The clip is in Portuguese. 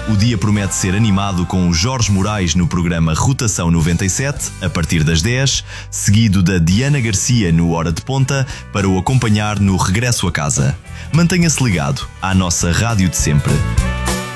O dia promete ser animado com o Jorge Moraes no programa Rotação 97, a partir das 10, seguido da Diana Garcia no Hora de Ponta, para o acompanhar no regresso a casa. Mantenha-se ligado à nossa rádio de sempre.